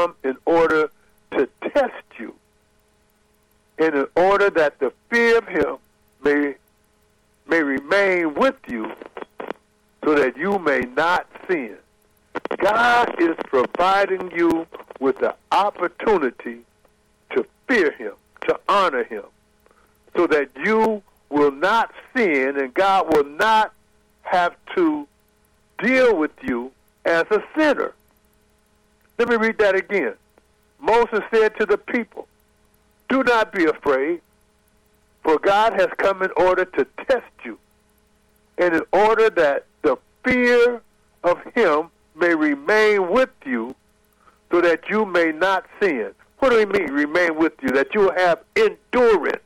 come in order to test you, and in order that the fear of him may remain with you, so that you may not sin. God is providing you with the opportunity to fear him, to honor him, so that you will not sin and God will not have to deal with you as a sinner. Let me read that again. Moses said to the people, "Do not be afraid, for God has come in order to test you, and in order that the fear of him may remain with you, so that you may not sin." What do we mean, remain with you? That you will have endurance.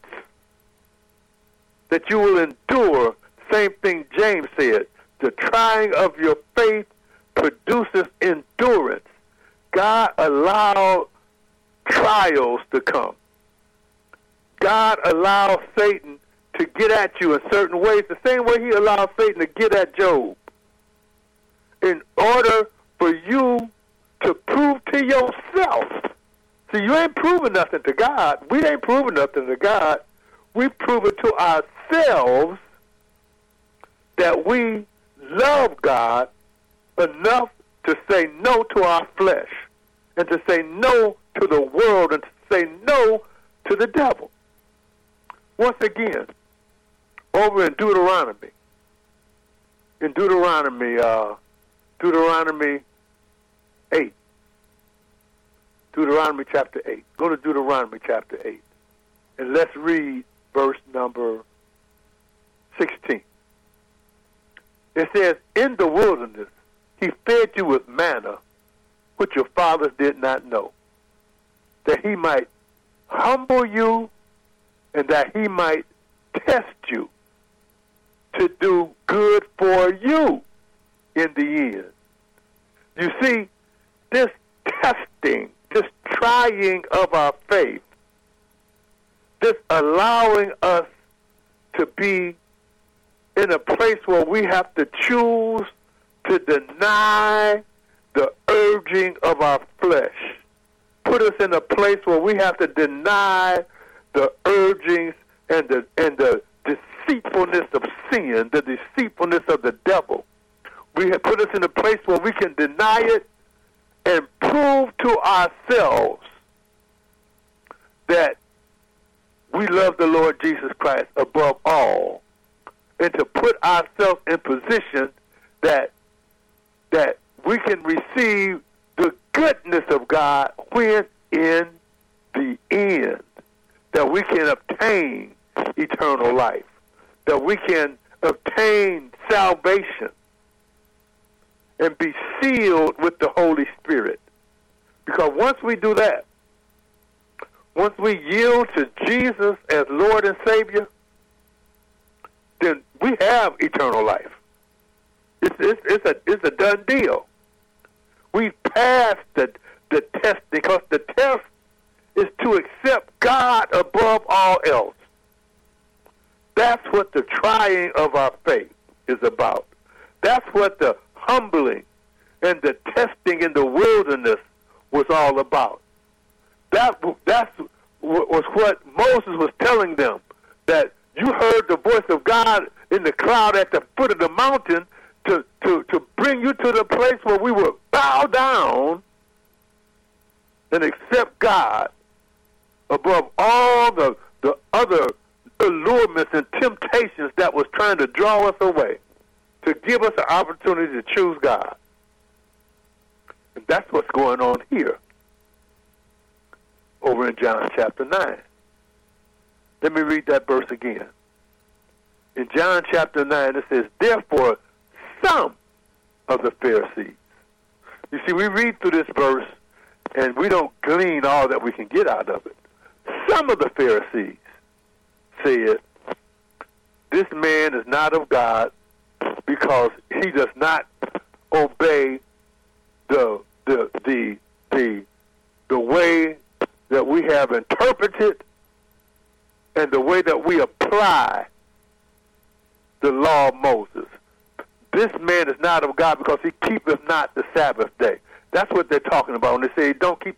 That you will endure. Same thing James said. The trying of your faith produces endurance. God allowed trials to come. God allows Satan to get at you in certain ways, the same way he allowed Satan to get at Job, in order for you to prove to yourself. See, you ain't proving nothing to God. We ain't proving nothing to God. We've proven to ourselves that we love God enough to say no to our flesh, and to say no to the world, and to say no to the devil. Once again, over in Deuteronomy, Deuteronomy 8. Deuteronomy chapter 8. Go to Deuteronomy chapter 8. And let's read verse number 16. It says, "In the wilderness he fed you with manna, which your fathers did not know, that he might humble you and that he might test you to do good for you in the end." You see, this testing, this trying of our faith, this allowing us to be in a place where we have to choose to deny the urging of our flesh, put us in a place where we have to deny the urgings and the deceitfulness of sin, the deceitfulness of the devil. We have put us in a place where we can deny it and prove to ourselves that we love the Lord Jesus Christ above all, and to put ourselves in position that we can receive the goodness of God when in the end, that we can obtain eternal life, that we can obtain salvation and be sealed with the Holy Spirit. Because once we do that, once we yield to Jesus as Lord and Savior, then we have eternal life. It's a done deal. We've passed the test, because the test is to accept God above all else. That's what the trying of our faith is about. That's what the humbling and the testing in the wilderness was all about. That's was what Moses was telling them, that you heard the voice of God in the cloud at the foot of the mountain to bring you to the place where we would bow down and accept God above all the other allurements and temptations that was trying to draw us away, to give us an opportunity to choose God. And that's what's going on here over in John chapter 9. Let me read that verse again. In John chapter 9, it says, "Therefore, some of the Pharisees." You see, we read through this verse, and we don't glean all that we can get out of it. Some of the Pharisees said, "This man is not of God, because he does not obey the way that we have interpreted and the way that we apply the law of Moses. This man is not of God because he keepeth not the Sabbath day." That's what they're talking about when they say don't keep